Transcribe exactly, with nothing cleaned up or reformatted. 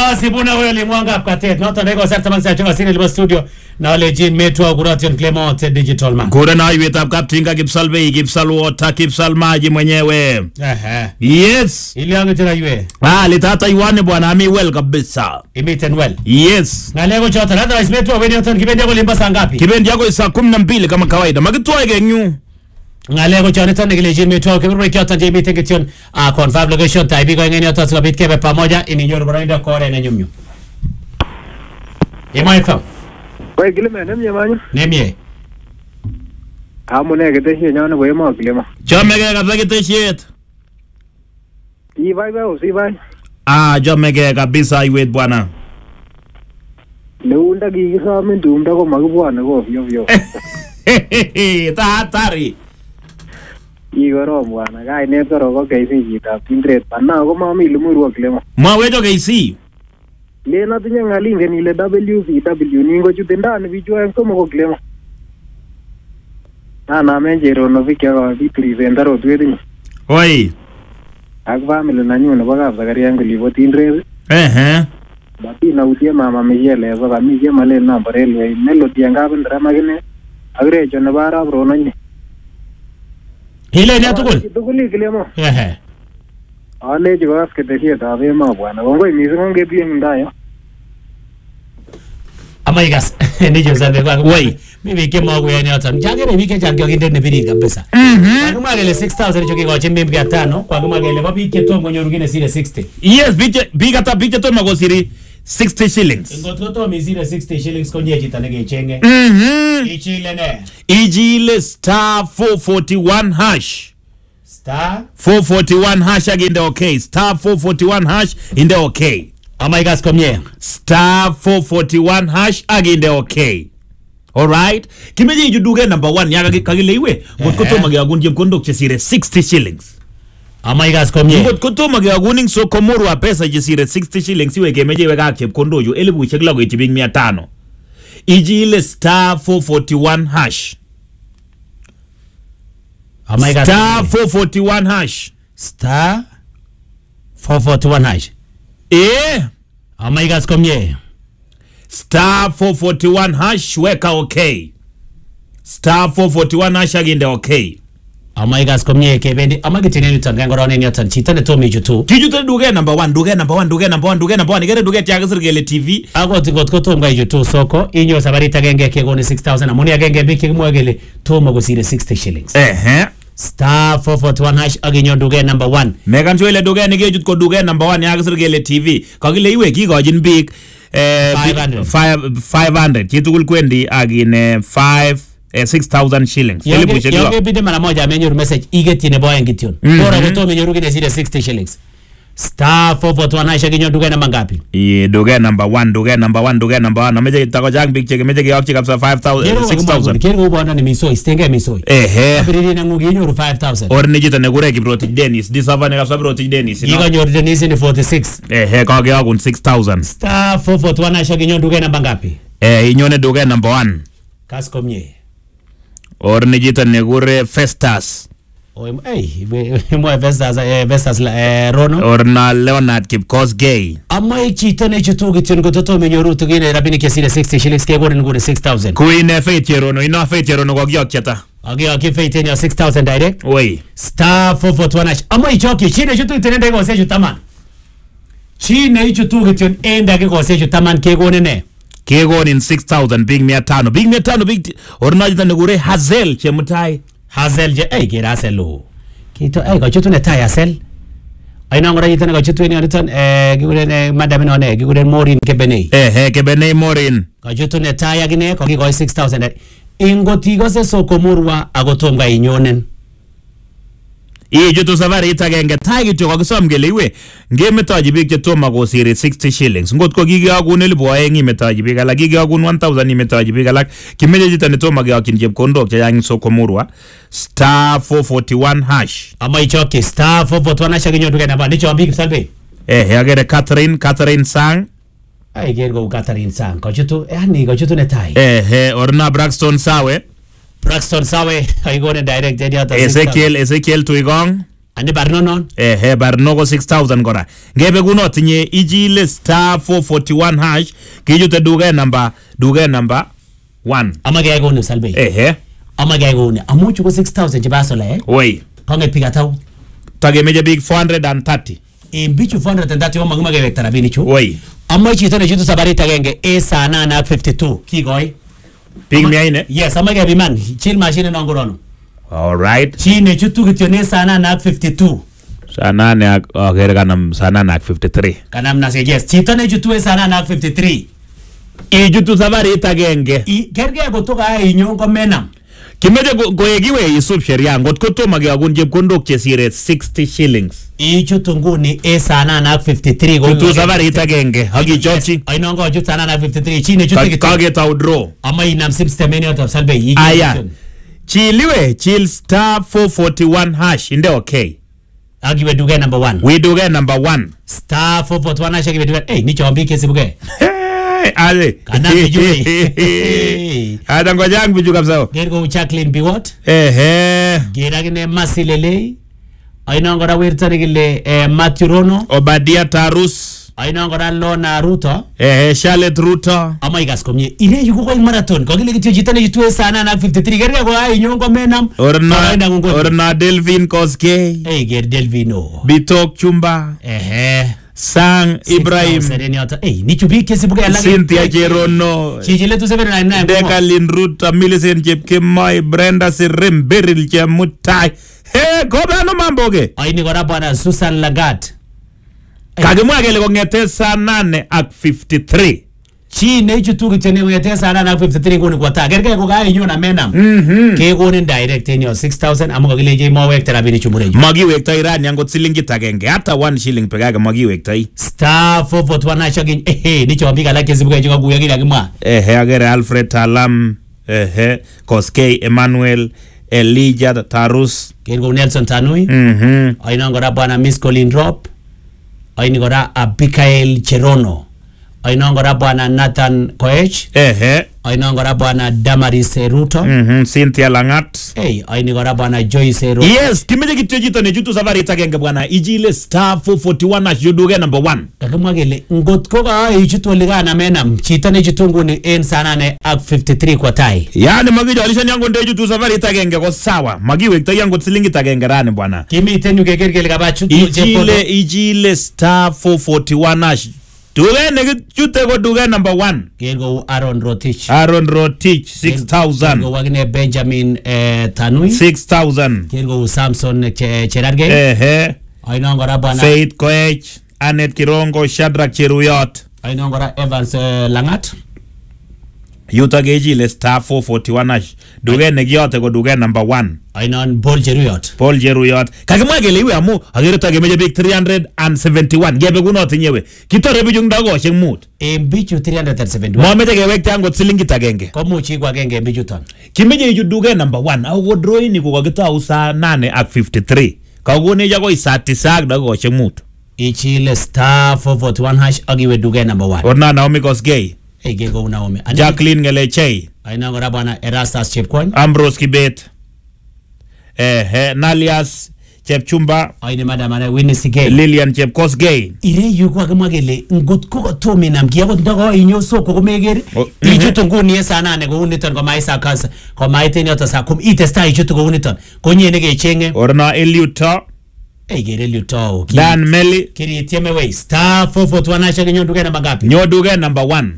Sibuna wewe limwanga katet not on ego sector mangsa chunga sini libo studio na wale Jean Metro Kuration Clement Digital Man. Kura na iwe tap kaptinga Kipsalbe Kipsal water Kipsal maji mwenyewe. Ehe. Yes. Ili yangu tena iwe. Ah litata iwane bwana ami well kabisa. Imiten well. Yes. Ngalego chota otherwise Metro wewe ndio kibendi yako limba saa ngapi? Kibendi yako saa kumi na mbili kama kawaida. Magitoa genyu. Ngalego choneta ngile Jean Metro kibro kyota je meeting kition a confirm location type ko ngeni otas kabit kebe pamoja ininyoru baraida kore na nyumyu. Ema ifam. Kwa kilime nemye manyu. Nemye. Amune keteshe nyane kwa ema kilema. Chomege kabisa keteshet. Si vai vai si vai. Ah chomege kabisa iwe bwana. Leunda kikisome tumda ko makibwane ko vyo vyo. Ta hatari. Ikorom bwana kainet koro ko K C chitab Tindret bana ko mami limuru kilema. Mwawecho K C. Le na tinye ngalingen ile W C W ningo chute ndani bichwa en somo ko kilema. Na na menjero no fikya ko bipresenta ro twedinyi. Oi. Ak family nanyu nebo kap Zakaria ngolibo Tindret. Ehe. Bati na utie mama Michelle so kami je male number railway melody ngabin drama gine. Agrecho nebo arab ro nanyi. Ile ni atukul. Tukuli kilema. Ehe. Ale jigo asketeshiet ab ema bwana. Kongoi mising ongetie ndayo. Amaigas ni Joseph kwa wei mimi kema kwa yani hata mjagere wiki changia kinde ne biri kabisa. Mhm. Kwa kama gele six thousand hicho kiko chimbe mbia tano kwa kama gele wapi keto mwenye rugine sile sixty. Yes, bije biga ta bije to magosiri sixty shillings. Ngoto to mizire sixty shillings konye chitanege chenge. Mhm. Ichile ne. Ijile star four forty-one hash. Star four forty-one hash aginde okay. Star four forty-one hash inde okay. Amaigas komye. Star four forty-one hash aginde okay. Alright. Kimeje juduge number one yaga kagile iwe. Ngot ko to magagun jem kondok chesire sixty shillings. Amaigas komye. Ngot ko to magaguning so komoro a pesa chesire sixty shillings iwe kemeje iwe ka chep kondo yo elibu chekla go chibing mia tano. Ijile star four forty-one hash. Amaigas Star four forty-one hash. Star four forty-one hash. Eh? Amaigas komye. Star four forty-one hash weka okay. Star four forty-one hash aginde okay. Amaigas komye kebendi amagitine ni tanganga ni atan chitane to meju tu. Tijute duge number one, duge number one, duge number one, duge number one. Igere duge tiaga gele T V. Ago tigot ko to ngai tu soko inyo sabari tagenge ke goni six thousand amoni agenge biki mwegele to magosire sixty shillings. Eh. Star four forty-one hash aginyo duge number one. Megan chwele duge ni gejut ko duge number one yaga gele T V. Kagile iwe kigojin big eh five hundred. Chitugul kwendi agine five eh, six thousand shillings. Yoge yoge bide mara moja amenyoru message igeti ne boya ngition. Bora ko to menyoru gine sire sixty shillings. Star four forty-one hash aginyo duge namba ngapi? Ye duge number one, duge number one, duge number one. Ameje tako jang big check, ameje kiok check up five thousand, six thousand. Kero bwana ni misoi, stenge misoi. Ehe. Abiri na ngugi nyoru five thousand. Or ni jita ne gure ki Brotich Dennis. This have ne kapsa Brotich Dennis. Yiga nyoru Dennis ni forty-six. Ehe, kage agun six thousand. Star four forty-one hash aginyo duge namba ngapi? Eh, inyone duge number one. Kas komye. Or ni jita ne gure Festus. Oh, hey, mo Festus eh Festus eh Rono. Or na Leonard Kipkosgei. Amma chito ne chutu gitin go to menyoru to gine rabini ke sire sixty shillings ke gore ngure six thousand. Queen Faith Yerono, ino Faith Yerono go gyok cheta. Agi agi Faith in your six thousand direct. Oi. Star four forty-one hash. Amma ichoki chine chutu itende go se chutaman. Chine chutu gitin enda ke go se chutaman ke gore ne. Ke go in six thousand big mia tano. Big mia tano big or na jita ne gure Hazel chemutai. Hazel je ay ke Hazel lo. Kito ay go chutu ne tai Hazel. Ay na ngora yitane go chutu ni onitan eh gure ne madam no ne gure Morin Kebene. Eh eh Kebene Morin. Go chutu ne tai agine ko go six thousand. Ingotigo se sokomurwa agotonga inyonen. Iye jutu safari itagenge tagi to kagisom gele iwe ngemetaji big je to magosire sixty shillings ngot ko gigi agun elbo ayengi metaji big ala gigi agun one thousand imetaji big ala kimeje jitane to magi akin jeb kondok cha yang sokomurwa star four forty-one hash Ama ichoki star four forty-one hash aginyo duke na ba nicho big salbe. Eh yagere Catherine Catherine Sang. Ay gergo Catherine Sang ko chutu eh ni ko chutu ne tai. Eh eh orna Braxton Sawe. Braxton Sawe ay go ne direct area ta. Ezekiel Ezekiel Tuigong. Ani barno non. Ehe, barno ko six thousand kora. Ngebe kuno tinye ichile star four forty-one hash kijute duke number duke number one. Ama kaya kone salbe. Ehe. Ama kaya kone. Amuchu ko six thousand chibasola eh. Oi. Konget piga tau. Tage meje big four hundred thirty. In bichu four hundred thirty oma kuma kaya vektara bini chu. Oi. Ama chito ne chutu sabari tagenge e sana na fifty-two. Kigoi. Pig mi aine? Yes, ama kaya biman. Chill machine nongorono. All right. Chine chutu kityo sana na fifty-two. Sana ne agere kanam sana na fifty-three. Kanam na se yes. Chito ne chutu sana na fifty-three. I jutu safari itagenge. I kerge kutoka ai nyongo menam. Kimeje goyegiwe isub sheria ngot ko toma ge agun chepkondok chesire sixty shillings. I chutu nguni e sana na fifty-three go. Jutu safari itagenge. Hagi chochi. Ai nongo chutu sana na fifty-three. Chine chutu kityo. Kage ta draw. Ama inam system any out of salbe. Aya. Chiliwe chill star four forty-one hash inde okay. Agi we duge number one. We duge number one. Star four forty-one hash agi we duge. Eh, ni chombi kesi buge. Hey, ale. Kana bijui. Ada ngojang biju kabisa. Gergo Jacqueline Biwot. Eh eh. Geragine Masilele. Aina ngora wirtari gile eh, Matthew Rono. Obadia Tarus. Aina ngora Lona Ruto. Eh Charlotte Ruto. Ama igas komye. Ile yuko kwa marathon. Kwa kile kityo jitane jitue sana na fifty-three. Gerga kwa ai nyongo menam. Orna Orna Delvin Koske. Eh, Ger Delvino. Bitok Chumba. Eh. Sang Ibrahim. Eh, ni chubi kesi buge alage. Cynthia Cherono. Chijile tu seven nine nine. Decalin Ruto, Millicent Chepkemoi, Brenda Sirim, Beryl Chemutai. Hey, koba no mamboge. Aini gora bwana Susan Lagat. Kagimwa gele kongete saa nane ak fifty-three. Chi ne chutu kitene ngete sana na fifty-three ngoni kwa ta. Gerga ko ga inyo na menam. Mhm. Ke ngoni direct in your six thousand amuka gile je mo wekta rabini chumurejo. Magi wekta irani yango silingi tagenge. Hata one shilling pekage magi wekta hii. Star four forty-one na shagin. Eh, ni chombi kala kesi buga joka kuya gila gima. Eh, agere Alfred Talam, eh, Koskei Emmanuel, Elijah Tarus. Gergo Nelson Tanui. Mhm. Aina ngora bwana Miss Colin Drop. Aina ngora Abigail Cherono. Aina ngora bwana Nathan Koech. Eh, eh. Aina ngora bwana Damaris Ruto. Mhm. Cynthia Langat. Hey, aina ngora bwana Joyce Ruto. Yes, kimeje kityo jito ne jutu safari itagenge bwana. Ijile star four forty-one ash yoduge number one. Kakimwa gele ngot ko ga ichutu ligana menam chito ne chitungu ni en sana ne ak fifty-three kwa tai. Yani magijo alishan yango nde jutu safari itagenge ko sawa. Magi wekta yango silingi tagenge rani bwana. Kimi tenu keker gele kaba chutu Ijile ijile star four forty-one ash. Duge ne chute ko duge number one. Gergo Aaron Rotich. Aaron Rotich six thousand. Gergo wagne Benjamin eh, Tanui. six thousand. Gergo Samson che, Cherarge. Eh eh. Aina ngora bwana. Faith Koech, Anet Kirongo, Shadrack Cheruyot. Aina ngora Evans eh, Langat. Yuta geji le star four forty-one ash. Duge ne gyote ko duge number one. Aina Paul Cheruyot. Paul Cheruyot. Kakimwa gele iwe amu agere tage meje big three hundred seventy-one. Gebe kuno tinyewe. Kitore bijung dago sheng mood. E bichu three hundred seventy-one. Mo meje gewekte ango silingi tagenge. Komu chi kwa genge bichu ton. Kimeje iju duge number one. Au go draw ni ko kagita usa nane ak fifty-three. Kagone jago isa tisak dago sheng mood. Ichile star four forty-one hash agiwe duge number one. Orna Naomi Kosgei. Hey, Gergo Naomi. Jacqueline Ngelechei. Aina ngora bwana Erastus Chepkwony. Ambrose Kibet. Eh, eh, Nalias Chepchumba. Aina madam ana Winnie Sigei. Lilian Chepkosgei. Ile yuko akimwa gele ngot ko to minam kiago ndago inyo soko ko megere. Ichuto nguni sana ne ko uniton ko maisa kasa. Ko maite nyota sa kum ite sta ichuto ko uniton. Ko nyene ge chenge. Orna Eliuto. Hey, gere Eliuto. Dan Meli. Kiri tieme we star four forty-one hash aginyo duge namba ngapi? Nyoduge number one.